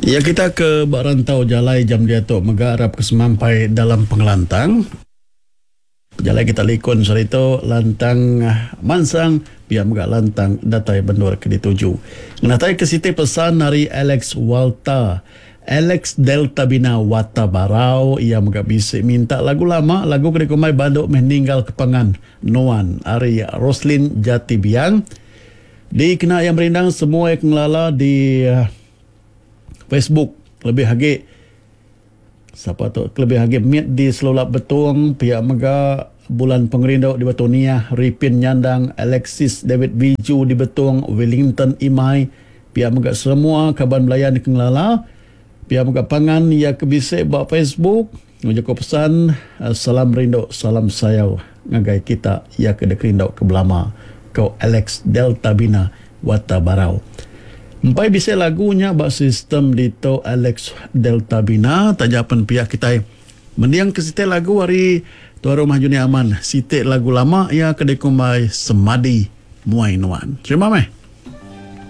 Ya, kita ke Barantau Jalai jam dia tu menggarap kesemampai dalam pengelantang. Jalai kita likun soal itu lantang mansang biar megak lantang datai bendur ke dituju. Natai ke siti pesan dari Alex Walta. Alex Delta Bina Wata Barau ia megak bisik minta lagu lama, lagu kedekumai banduk meninggal kepangan Noan Ari Roslin Jati Biang. Di kena yang merindang semua yang ngelala di Facebook lebih hagi siapa tu lebih hagi meet di selulap betung pihak mega bulan pengerindau di Betonia Ripin Nyandang Alexis David Biju di Betung Wellington Imai pihak mega semua kaban belayan di Kengelala pihak mega pangan ya kebisik buat Facebook menjadi pesan salam rindu salam sayau ngagai kita ya ke dekrindau ke belama kau Alex Delta Bina Wata Barau. Empai bisa lagunya bak sistem dito Alex Delta Bina tajapan pihak kita mendiang ke site lagu hari tuan rumah Juni Aman site lagu lama ya kedai kumai semadi muai nuan. Terima kasih.